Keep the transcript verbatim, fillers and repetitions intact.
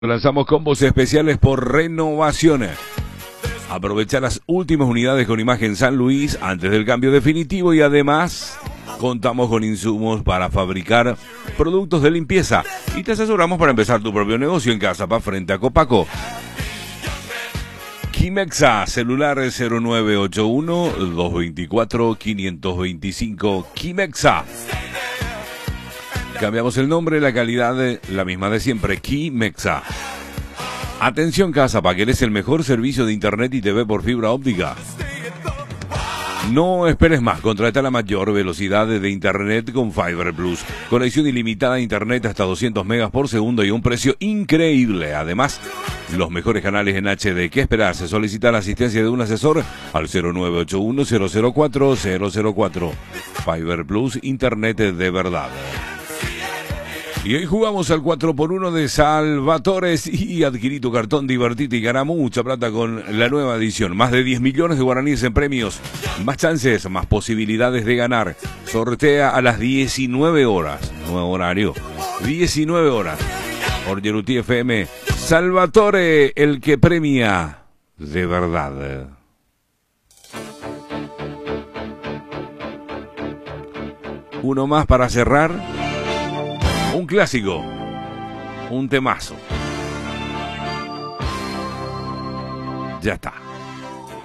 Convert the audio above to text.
Lanzamos combos especiales por renovaciones. Aprovecha las últimas unidades con imagen San Luis antes del cambio definitivo y además contamos con insumos para fabricar productos de limpieza y te asesoramos para empezar tu propio negocio en Cazapá frente a Copaco. Kimexa, celular cero nueve ocho uno, dos dos cuatro, cinco dos cinco. Kimexa. Cambiamos el nombre, la calidad de la misma de siempre, Kimexa. Atención Cazapá, que eres el mejor servicio de internet y T V por fibra óptica. No esperes más, contrata la mayor velocidad de internet con Fiber Plus. Conexión ilimitada a internet hasta doscientos megas por segundo y un precio increíble. Además, los mejores canales en H D. ¿Qué esperas? Solicita la asistencia de un asesor al cero nueve ocho uno, cero cero cuatro, cero cero cuatro. Fiber Plus, internet de verdad. Y hoy jugamos al cuatro por uno de Salvatores y adquirí tu cartón, divertite y gana mucha plata con la nueva edición. Más de diez millones de guaraníes en premios, más chances, más posibilidades de ganar. Sortea a las diecinueve horas, nuevo horario, diecinueve horas. Por Yeruti F M, Salvatore, el que premia de verdad. Uno más para cerrar. Un clásico, un temazo. Ya está.